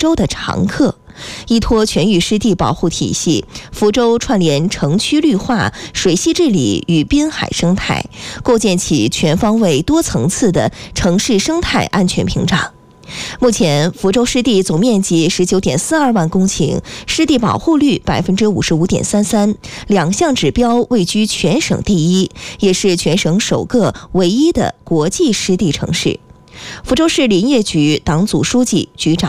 州的常客。依托全域湿地保护体系，福州串联城区绿化、水系治理与滨海生态，构建起全方位多层次的城市生态安全屏障。目前，福州湿地总面积19.42万公顷，湿地保护率55.33%，两项指标位居全省第一，也是全省首个唯一的国际湿地城市。福州市林业局党组书记、局长